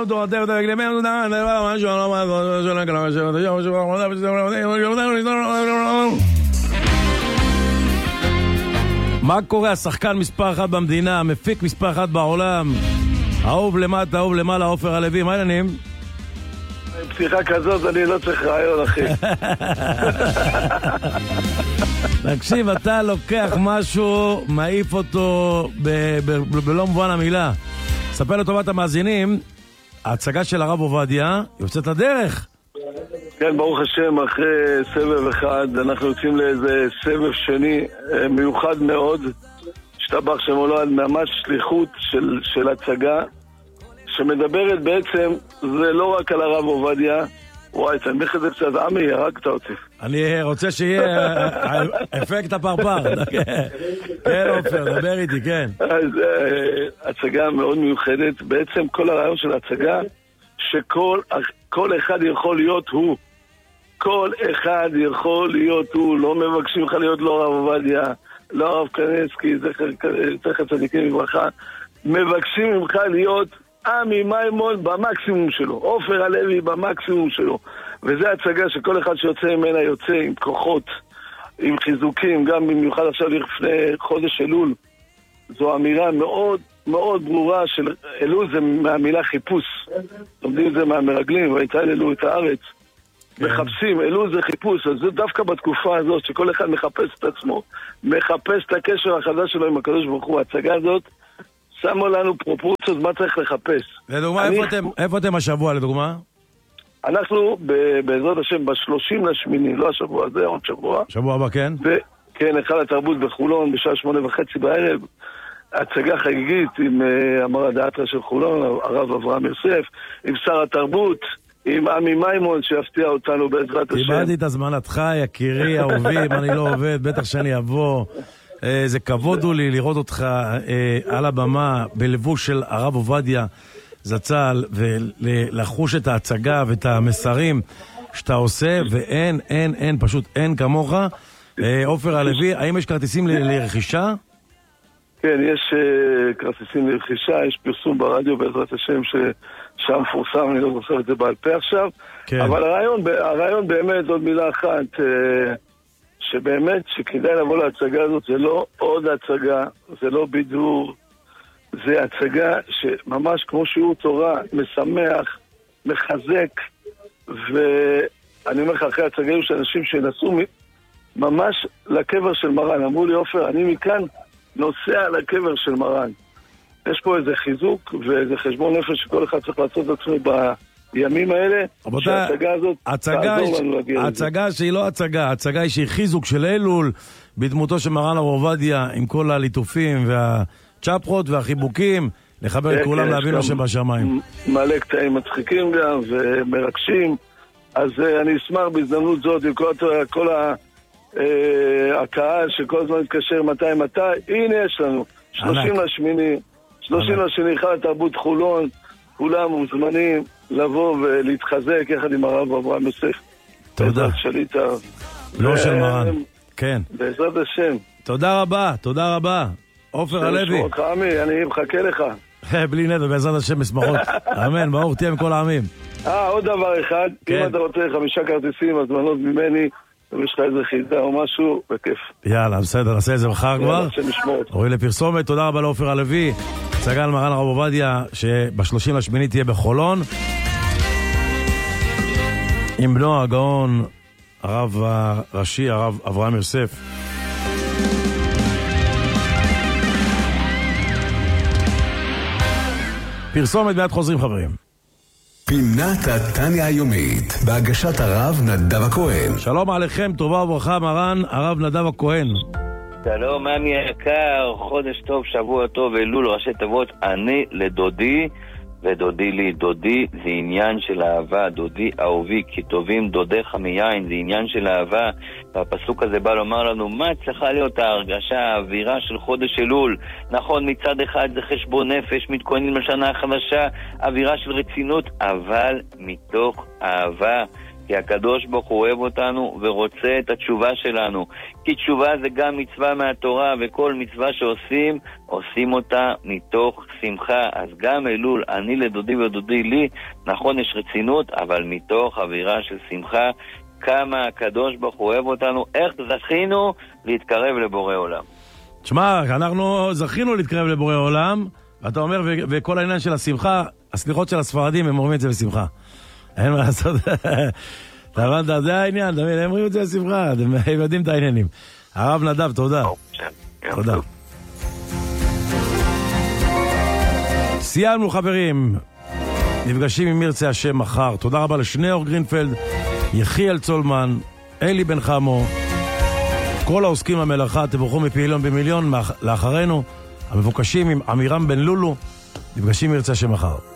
מה קורה? השחקן מספר 1 במדינה, המפיק מספר 1 בעולם, אהוב למטה, אהוב למעלה, עופר הלוי, מה העניינים? פתיחה כזאת אני לא צריך רעיון, אחי. תקשיב, אתה לוקח משהו, מעיף אותו בלא מובן המילה. ספר לטובת המאזינים, ההצגה של הרב עובדיה יוצאת לדרך. כן, ברוך השם, אחרי סבב אחד אנחנו יוצאים לאיזה סבב שני מיוחד מאוד, השתבח שמו על ממש שליחות של הצגה שמדברת בעצם, זה לא רק על הרב עובדיה. וואי, תנמיך את זה קצת, עמי, הרגת אותי. אני רוצה שיהיה אפקט הפרפר. כן, עופר, דבר איתי, כן. אז הצגה מאוד מיוחדת. בעצם כל הרעיון של ההצגה, שכל אחד יכול להיות הוא. כל אחד יכול להיות הוא. לא מבקשים לך להיות לא הרב עובדיה, לא הרב קניבסקי, זכר צדיקים לברכה. מבקשים ממך להיות עמי מימון במקסימום שלו, עופר הלוי במקסימום שלו. וזה הצגה שכל אחד שיוצא ממנה יוצא עם כוחות, עם חיזוקים, גם במיוחד עכשיו לפני חודש אלול. זו אמירה מאוד מאוד ברורה של אלול, זה מהמילה חיפוש. לומדים את זה מהמרגלים, ויתהללו את הארץ. מחפשים, אלול זה חיפוש. אז זה דווקא בתקופה הזאת שכל אחד מחפש את עצמו, מחפש את הקשר החדש שלו עם הקדוש ברוך הוא. ההצגה הזאת שמו לנו פרופורציות מה צריך לחפש. לדוגמה, איפה אתם השבוע, לדוגמה? אנחנו בעזרת השם ב-30 לשמיני, לא השבוע הזה, עוד שבוע. שבוע הבא, כן? כן, היכל התרבות בחולון, בשעה 8:30 בערב. הצגה חגיגית עם המרא דאתרא של חולון, הרב אברהם יוסף, עם שר התרבות, עם עמי מימון שיפתיע אותנו בעזרת השם. קיבלתי את הזמנתך, יקירי, אהובי, אם אני לא עובד, בטח שאני אבוא. זה כבוד הוא לי לראות אותך על הבמה בלבוש של הרב עובדיה זצ"ל, ולחוש את ההצגה ואת המסרים שאתה עושה, ואין, פשוט אין כמוך. עופר הלוי, האם יש כרטיסים לרכישה? כן, יש כרטיסים לרכישה, יש פרסום ברדיו בעזרת השם ששם פורסם, אני לא זוכר את זה בעל פה עכשיו, כן. אבל הרעיון באמת, עוד מילה אחת, שבאמת שכדאי לבוא להצגה הזאת, זה לא עוד הצגה, זה לא בידור, זה הצגה שממש כמו שיעור תורה, משמח, מחזק, ואני אומר לך, אחרי הצגה היו שאנשים שנסעו ממש לקבר של מרן, אמרו לי, עופר, אני מכאן נוסע לקבר של מרן. יש פה איזה חיזוק ואיזה חשבון נפש שכל אחד צריך לעשות את עצמו בימים האלה, שההצגה הזאת תעזור לנו להגיע לזה. הצגה שהיא לא הצגה, הצגה שהיא חיזוק של אלול, בדמותו של מרן הרב עובדיה, עם כל הליטופים והצ'פחות והחיבוקים, לחבר את כולם להבין מה שבשמיים. מלא קטעים מצחיקים גם ומרגשים, אז אני אשמח בהזדמנות זאת עם כל הקהל שכל הזמן מתקשר מתי, הנה יש לנו 30 לשמיני, היכל התרבות חולון, כולם מוזמנים לבוא ולהתחזק יחד עם הרב אברהם יוסף. תודה. שליטה. לא של מרן. כן. בעזרת השם. תודה רבה. עופר הלוי. אני מחכה לך. בלי נדר, בעזרת השם משמחות. אמן, ברוך תהיה עם כל העמים. עוד דבר אחד, אם אתה רוצה 5 כרטיסים, הזמנות ממני, אם יש לך איזה חידה או משהו, בכיף. יאללה, בסדר, נעשה את זה מחר כבר. רואה לפרסומת, תודה רבה לעופר הלוי. הצגה על מרן הרב עובדיה, שב-30 לשמיני תהיה בחולון. עם בנו הגאון, הרב הראשי, הרב אברהם יוסף. פרסומת מיד חוזרים חברים. פינת התניה היומית, בהגשת הרב נדב הכהן. שלום עליכם, טובה וברכה מרן, הרב נדב הכהן. שלום, עמי היקר, חודש טוב, שבוע טוב, אלול, ראשי תיבות, אני לדודי ודודי לי. דודי זה עניין של אהבה, דודי אהובי, כי טובים דודיך מיין, זה עניין של אהבה. והפסוק הזה בא לומר לנו מה צריכה להיות ההרגשה, האווירה של חודש אלול. נכון, מצד אחד זה חשבון נפש, מתכוננים לשנה החדשה, אווירה של רצינות, אבל מתוך אהבה. כי הקדוש ברוך הוא אוהב אותנו ורוצה את התשובה שלנו. כי תשובה זה גם מצווה מהתורה, וכל מצווה שעושים, עושים אותה מתוך שמחה. אז גם אלול, אני לדודי ודודי לי, נכון יש רצינות, אבל מתוך אווירה של שמחה. כמה הקדוש ברוך הוא אוהב אותנו, איך זכינו להתקרב לבורא עולם. תשמע, אנחנו זכינו להתקרב לבורא עולם, ואתה אומר, וכל העניין של השמחה, הסליחות של הספרדים, הם אומרים את זה בשמחה. אין מה לעשות. אתה הבנת, זה העניין, הם אומרים את זה בשמחה, הם יודעים את העניינים. הרב נדב, תודה. תודה. סיימנו חברים, נפגשים עם ירצה השם מחר. תודה רבה לשניאור גרינפלד, יחיאל צולמן, אלי בן חמו, כל העוסקים במלאכה. תבורכו מפעילון במיליון. לאחרינו המבוקשים עם עמירם בן לולו, נפגשים עם ירצה השם מחר.